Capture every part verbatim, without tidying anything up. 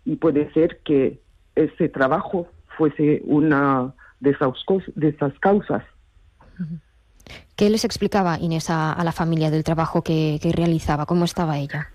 y puede ser que ese trabajo fuese una de esas, de esas causas. ¿Qué les explicaba Inés a, a la familia del trabajo que, que realizaba? ¿Cómo estaba ella?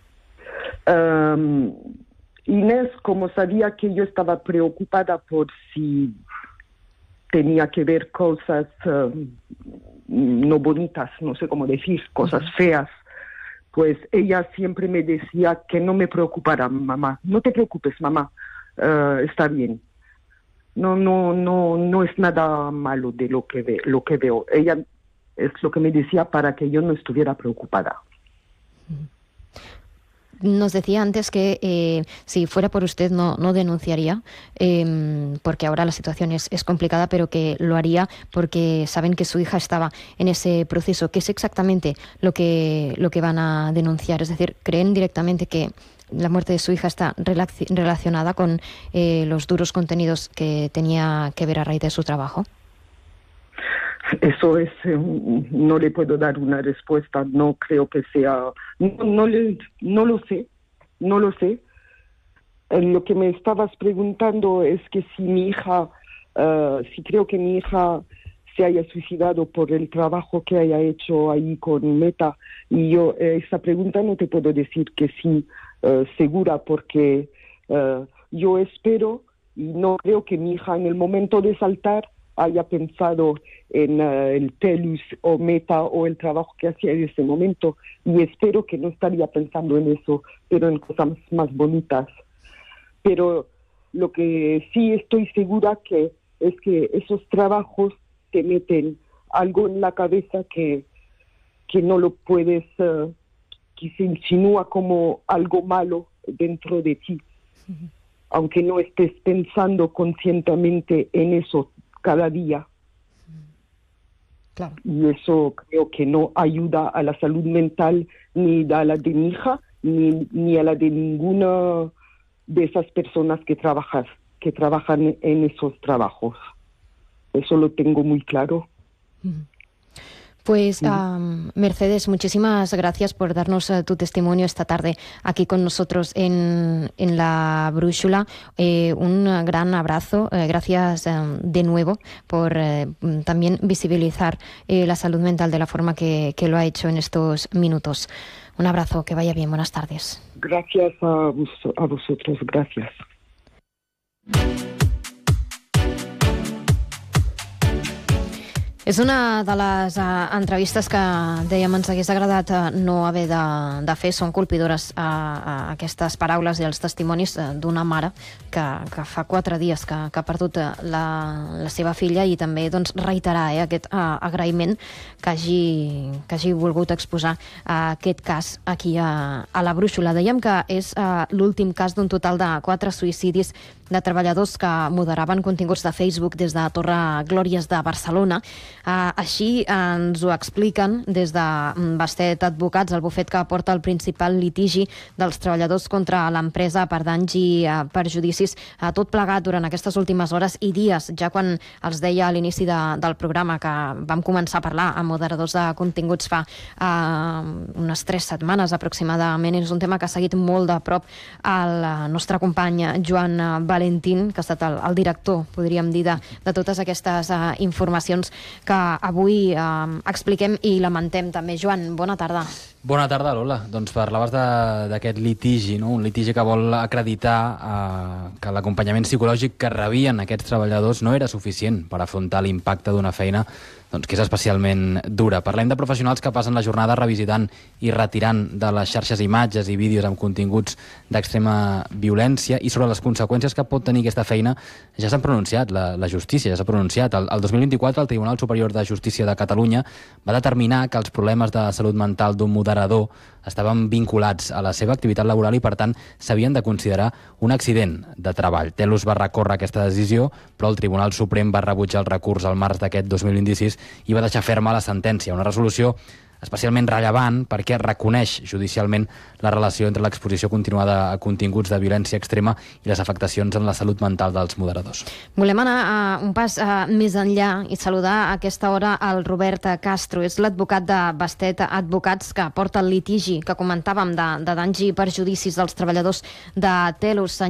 Um, Inés, como sabía que yo estaba preocupada por si tenía que ver cosas um, no bonitas, no sé cómo decir, cosas feas, pues ella siempre me decía que no me preocupara, mamá. No te preocupes, mamá, uh, está bien. No, no, no, no es nada malo de lo que ve, lo que veo. Ella es lo que me decía para que yo no estuviera preocupada. Nos decía antes que eh, si fuera por usted no, no denunciaría, eh, porque ahora la situación es, es complicada, pero que lo haría porque saben que su hija estaba en ese proceso. ¿Qué es exactamente lo que, lo que van a denunciar? Es decir, ¿creen directamente que la muerte de su hija está relac- relacionada con eh, los duros contenidos que tenía que ver a raíz de su trabajo? Eso es, eh, no le puedo dar una respuesta, no creo que sea, no, no, le, no lo sé, no lo sé. Eh, lo que me estabas preguntando es que si mi hija, uh, si creo que mi hija se haya suicidado por el trabajo que haya hecho ahí con Meta, y yo eh, esa pregunta no te puedo decir que sí, uh, segura, porque uh, yo espero y no creo que mi hija en el momento de saltar haya pensado en uh, el Telus o Meta o el trabajo que hacía en ese momento, y espero que no estaría pensando en eso, pero en cosas más bonitas. Pero lo que sí estoy segura que es que esos trabajos te meten algo en la cabeza que, que no lo puedes, uh, que se insinúa como algo malo dentro de ti, uh-huh. Aunque no estés pensando conscientemente en eso cada día. Claro. Y eso creo que no ayuda a la salud mental ni a la de mi hija ni, ni a la de ninguna de esas personas que trabajan, que trabajan en esos trabajos. Eso lo tengo muy claro. Pues um, Mercedes, muchísimas gracias por darnos uh, tu testimonio esta tarde aquí con nosotros en, en La Brújula. Eh, un gran abrazo. Eh, gracias um, de nuevo por eh, también visibilizar eh, la salud mental de la forma que, que lo ha hecho en estos minutos. Un abrazo, que vaya bien. Buenas tardes. Gracias a, vos, a vosotros. Gracias. És una de les uh, entrevistes que, dèiem, ens hagués agradat uh, no haver de, de fer. Són colpidores uh, uh, aquestes paraules i els testimonis uh, d'una mare que, que fa quatre dies que, que ha perdut uh, la, la seva filla, i també doncs, reiterar eh, aquest uh, agraïment que hagi, que hagi volgut exposar uh, aquest cas aquí a, a La Brújula. Dèiem que és uh, l'últim cas d'un total de quatre suïcidis de treballadors que moderaven continguts de Facebook des de Torre Glòries de Barcelona. Uh, així ens ho expliquen des de Bastet Advocats, el bufet que porta el principal litigi dels treballadors contra l'empresa per danys i uh, perjudicis, uh, tot plegat durant aquestes últimes hores i dies, ja quan els deia a l'inici de, del programa que vam començar a parlar amb moderadors de continguts fa uh, unes tres setmanes aproximadament. És un tema que ha seguit molt de prop el nostre company Joan Valentín, que ha estat el, el director, podríem dir, de, de totes aquestes uh, informacions que avui eh, expliquem i lamentem també. Joan, bona tarda. Bona tarda, Lola. Doncs parlaves d'aquest litigi, no? Un litigi que vol acreditar eh, que l'acompanyament psicològic que rebien aquests treballadors no era suficient per afrontar l'impacte d'una feina doncs, que és especialment dura. Parlem de professionals que passen la jornada revisitant i retirant de les xarxes imatges i vídeos amb continguts d'extrema violència, i sobre les conseqüències que pot tenir aquesta feina ja s'han pronunciat, la, la justícia ja s'ha pronunciat. El, el dos mil vint-i-quatre el Tribunal Superior de Justícia de Catalunya va determinar que els problemes de salut mental d'un moderador estaven vinculats a la seva activitat laboral i, per tant, s'havien de considerar un accident de treball. Telus va recórrer aquesta decisió, però el Tribunal Suprem va rebutjar el recurs al març d'aquest dos mil vint-i-sis i va deixar ferma la sentència, una resolució especialment rellevant perquè reconeix judicialment la relació entre l'exposició continuada a continguts de violència extrema i les afectacions en la salut mental dels moderadors. Volem anar a un pas a, més enllà i saludar a aquesta hora el Robert Castro. És l'advocat de Bastet Advocats que porta el litigi que comentàvem de, de danys i perjudicis dels treballadors de Telus.